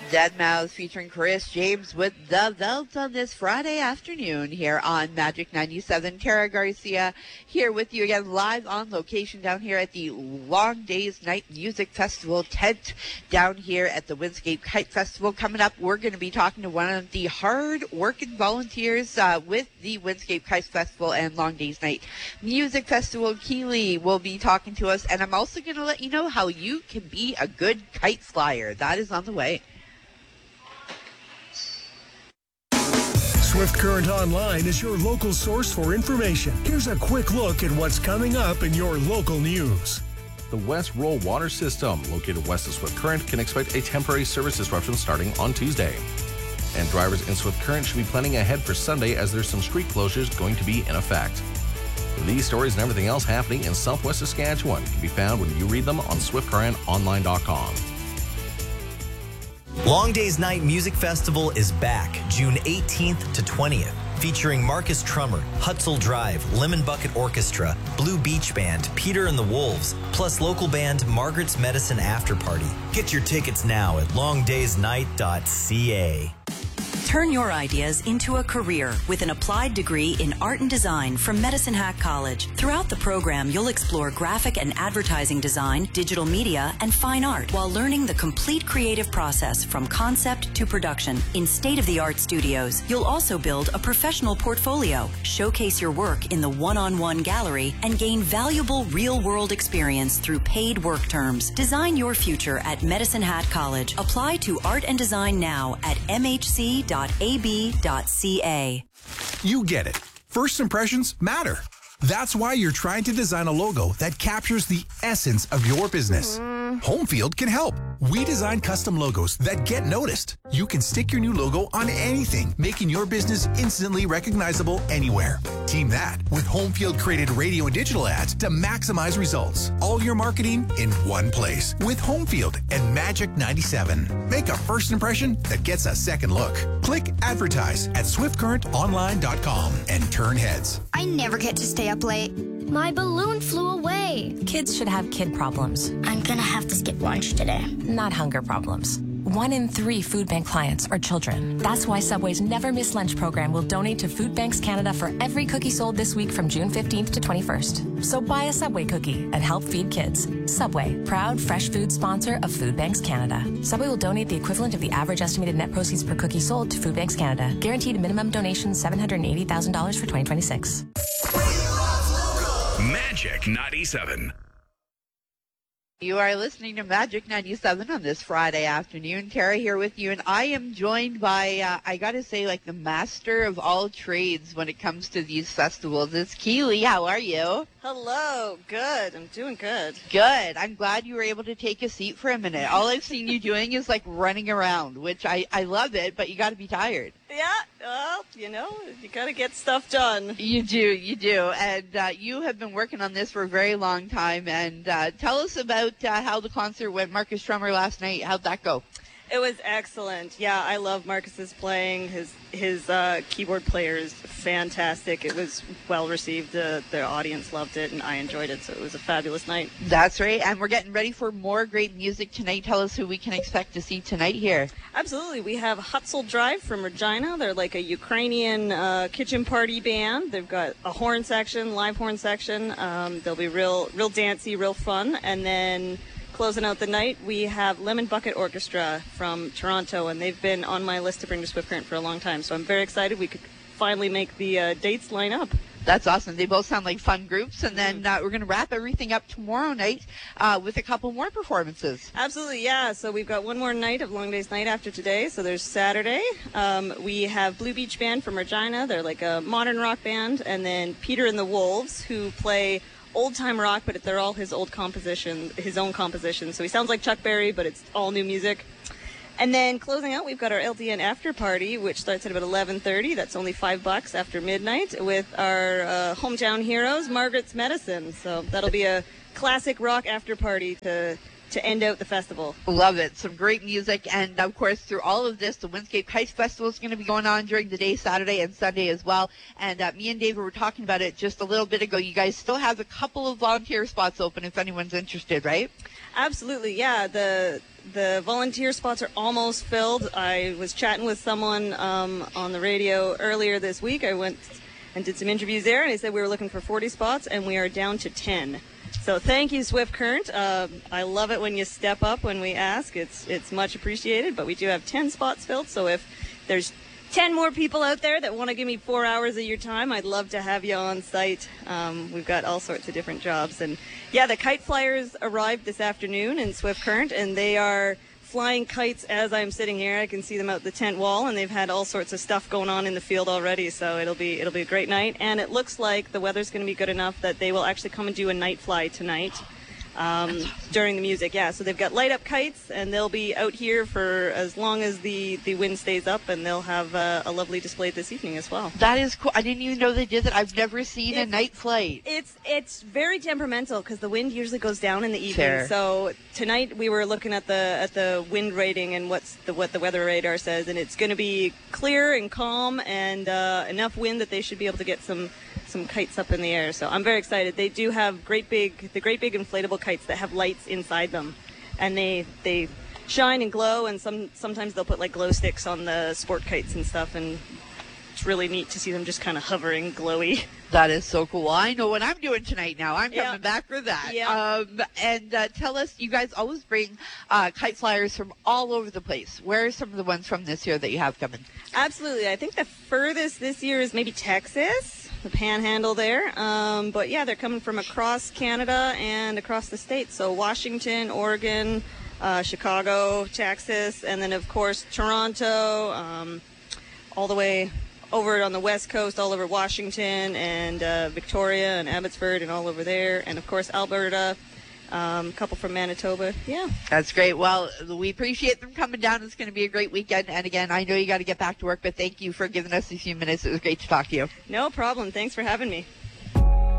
Deadmau5 featuring Chris James with The Veldt on this Friday afternoon here on Magic 97. Tara Garcia here with you again live on location down here at the Long Days Night Music Festival tent down here at the Windscape Kite Festival. Coming up, we're going to be talking to one of the hard-working volunteers with the Windscape Kite Festival and Long Days Night Music Festival. Keely will be talking to us, and I'm also going to let you know how you can be a good kite flyer. That is on the way. Swift Current Online is your local source for information. Here's a quick look at what's coming up in your local news. The West Roll Water System, located west of Swift Current, can expect a temporary service disruption starting on Tuesday. And drivers in Swift Current should be planning ahead for Sunday as there's some street closures going to be in effect. These stories and everything else happening in Southwest Saskatchewan can be found when you read them on swiftcurrentonline.com. Long Days Night Music Festival is back June 18th to 20th, featuring Marcus Trummer, Hutzel Drive, Lemon Bucket Orchestra, Blue Beach Band, Peter and the Wolves, plus local band Margaret's Medicine After Party. Get your tickets now at longdaysnight.ca. Turn your ideas into a career with an applied degree in art and design from Medicine Hat College. Throughout the program, you'll explore graphic and advertising design, digital media, and fine art while learning the complete creative process from concept to production in state-of-the-art studios. You'll also build a professional portfolio, showcase your work in the one-on-one gallery, and gain valuable real-world experience through paid work terms. Design your future at Medicine Hat College. Apply to art and design now at mhc.ab.ca. You get it. First impressions matter. That's why you're trying to design a logo that captures the essence of your business. Homefield can help. We design custom logos that get noticed. You can stick your new logo on anything, making your business instantly recognizable anywhere. Team that with Homefield created radio and digital ads to maximize results. All your marketing in one place with Homefield and Magic 97. Make a first impression that gets a second look. Click advertise at swiftcurrentonline.com and turn heads. I never get to stay up late. My balloon flew away. Kids should have kid problems. I'm gonna have to skip lunch today. Not hunger problems. 1 in 3 food bank clients are children. That's why Subway's Never Miss Lunch program will donate to Food Banks Canada for every cookie sold this week from June 15th to 21st. So buy a Subway cookie and help feed kids. Subway, proud fresh food sponsor of Food Banks Canada. Subway will donate the equivalent of the average estimated net proceeds per cookie sold to Food Banks Canada. Guaranteed minimum donation $780,000 for 2026. Magic 97. You are listening to Magic 97 on this Friday afternoon. Tara here with you, and I am joined by, I got to say, like the master of all trades when it comes to these festivals. It's Keely. How are you? Hello. Good. I'm doing good. Good. I'm glad you were able to take a seat for a minute. All I've seen you doing is like running around, which I love it, but you got to be tired. Yeah. Well, you got to get stuff done. You do. And you have been working on this for a very long time. And tell us about how the concert went. Marcus Trummer last night. How'd that go? It was excellent. Yeah, I love Marcus's playing. His keyboard player is fantastic. It was well received. The audience loved it, and I enjoyed it. So it was a fabulous night. That's right. And we're getting ready for more great music tonight. Tell us who we can expect to see tonight here. Absolutely. We have Hutzel Drive from Regina. They're like a Ukrainian kitchen party band. They've got a horn section, live horn section. They'll be real dancey, real fun. And then closing out the night, we have Lemon Bucket Orchestra from Toronto, and they've been on my list to bring to Swift Current for a long time. So I'm very excited we could finally make the dates line up. That's awesome. They both sound like fun groups. And then we're going to wrap everything up tomorrow night with a couple more performances. Absolutely, yeah. So we've got one more night of Long Days Night after today. So there's Saturday. We have Blue Beach Band from Regina. They're like a modern rock band. And then Peter and the Wolves, who play old-time rock, but they're all his own compositions. So he sounds like Chuck Berry, but it's all new music. And then closing out, we've got our LDN after party, which starts at about 11:30. That's only $5 after midnight, with our hometown heroes, Margaret's Medicine. So that'll be a classic rock after party to to end out the festival. Love it. Some great music. And, of course, through all of this, the Windscape Kites Festival is going to be going on during the day, Saturday and Sunday as well. And me and David were talking about it just a little bit ago. You guys still have a couple of volunteer spots open if anyone's interested, right? Absolutely, yeah. The volunteer spots are almost filled. I was chatting with someone on the radio earlier this week. I went and did some interviews there, and they said we were looking for 40 spots, and we are down to 10. So thank you, Swift Current. I love it when you step up when we ask. It's much appreciated, but we do have 10 spots filled. So if there's 10 more people out there that want to give me 4 hours of your time, I'd love to have you on site. We've got all sorts of different jobs. And yeah, the kite flyers arrived this afternoon in Swift Current, and they are flying kites as I'm sitting here. I can see them out the tent wall, and they've had all sorts of stuff going on in the field already, so it'll be a great night. And it looks like the weather's going to be good enough that they will actually come and do a night fly tonight during the music. Yeah, so they've got light up kites, and they'll be out here for as long as the wind stays up, and they'll have a lovely display this evening as well. That is cool. I didn't even know they did that. I've never seen a night flight. It's very temperamental because the wind usually goes down in the evening. Fair. So tonight we were looking at the wind rating and what the weather radar says, and it's going to be clear and calm and enough wind that they should be able to get some kites up in the air. So I'm very excited. They do have the great big inflatable kites that have lights inside them, and they shine and glow, and sometimes they'll put like glow sticks on the sport kites and stuff, and it's really neat to see them just kind of hovering glowy. That is so cool. Well, I know what I'm doing tonight now. I'm coming back for that. Yeah. And tell us, you guys always bring kite flyers from all over the place. Where are some of the ones from this year that you have coming? Absolutely. I think the furthest this year is maybe Texas, the Panhandle there. But yeah, they're coming from across Canada and across the states. So Washington, Oregon, Chicago, Texas, and then of course Toronto, all the way over on the west coast, all over Washington and Victoria and Abbotsford and all over there, and of course Alberta, a couple from Manitoba. Yeah, that's great. Well, we appreciate them coming down. It's going to be a great weekend, and again, I know you got to get back to work, but thank you for giving us a few minutes. It was great to talk to you. No problem. Thanks for having me.